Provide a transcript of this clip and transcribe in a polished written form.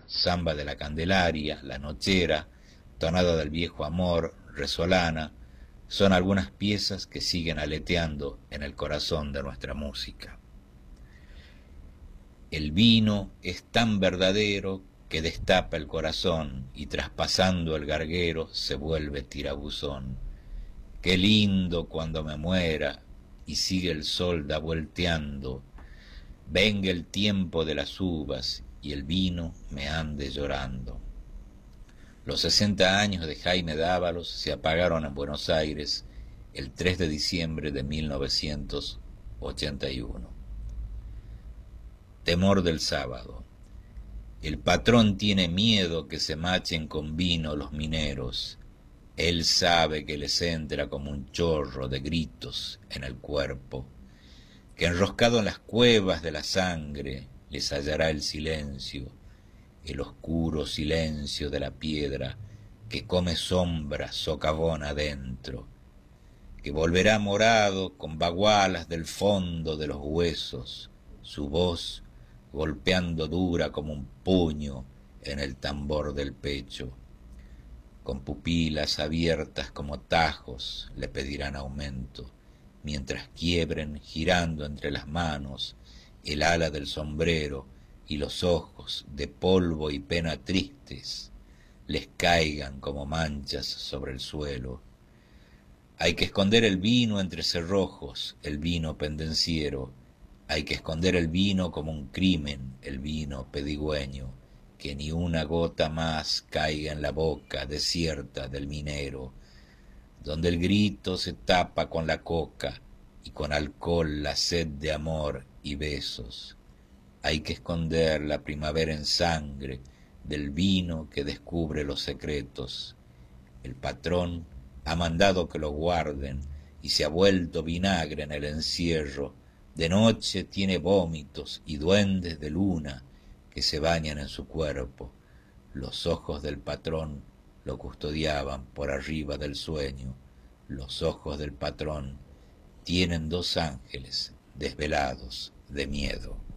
samba de la Candelaria, la Nochera, tonada del viejo amor, resolana, son algunas piezas que siguen aleteando en el corazón de nuestra música. El vino es tan verdadero que destapa el corazón y traspasando el garguero se vuelve tirabuzón. Qué lindo cuando me muera y sigue el sol da volteando, venga el tiempo de las uvas y el vino me ande llorando. Los 60 años de Jaime Dávalos se apagaron en Buenos Aires el 3 de diciembre de 1981. Temor del sábado. El patrón tiene miedo que se machen con vino los mineros. Él sabe que les entra como un chorro de gritos en el cuerpo, que enroscado en las cuevas de la sangre les hallará el silencio, el oscuro silencio de la piedra que come sombra socavón adentro, que volverá morado con bagualas del fondo de los huesos, su voz golpeando dura como un puño en el tambor del pecho. Con pupilas abiertas como tajos le pedirán aumento, mientras quiebren girando entre las manos el ala del sombrero y los ojos de polvo y pena tristes les caigan como manchas sobre el suelo. Hay que esconder el vino entre cerrojos, el vino pendenciero, hay que esconder el vino como un crimen, el vino pedigüeño, que ni una gota más caiga en la boca desierta del minero, donde el grito se tapa con la coca y con alcohol la sed de amor y besos. Hay que esconder la primavera en sangre del vino que descubre los secretos. El patrón ha mandado que lo guarden y se ha vuelto vinagre en el encierro. De noche tiene vómitos y duendes de luna que se bañan en su cuerpo. Los ojos del patrón lo custodiaban por arriba del sueño. Los ojos del patrón tienen dos ángeles desvelados de miedo.